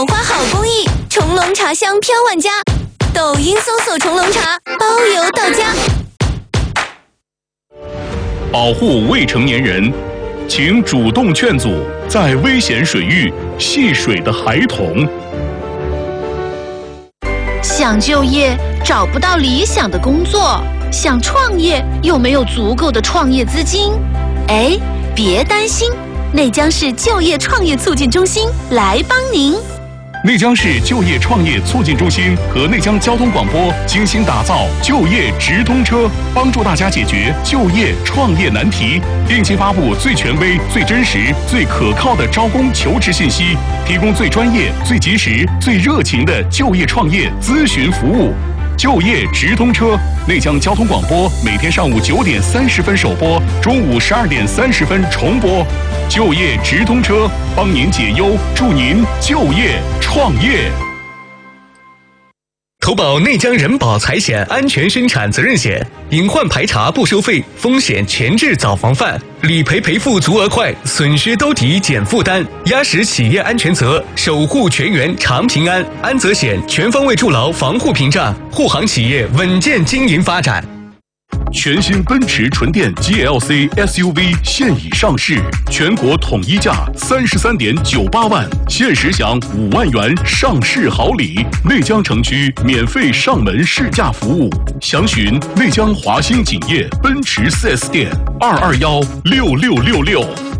花好公益，重龙茶香飘万家。抖音搜索重龙茶，包邮到家。 保护未成年人，请主动劝阻在危险水域戏水的孩童。 想就业找不到理想的工作，想创业又没有足够的创业资金，哎，别担心，内江市就业创业促进中心来帮您。 内江市就业创业促进中心和内江交通广播精心打造就业直通车，帮助大家解决就业创业难题，定期发布最权威、最真实、最可靠的招工求职信息，提供最专业、最及时、最热情的就业创业咨询服务。就业直通车，内江交通广播每天上午9点30分首播，中午12点30分重播。就业直通车，帮您解忧，助您就业创业。 投保内江人保财险安全生产责任险，隐患排查不收费，风险前置早防范，理赔赔付足额快，损失兜底减负担，压实企业安全责，守护全员长平安。安责险全方位筑牢防护屏障，护航企业稳健经营发展。 全新奔驰纯电 GLC SUV 现已上市，全国统一价33.98万，限时享5万元上市好礼，内江城区免费上门试驾服务，详询内江华兴景业奔驰 4S 店，2216666。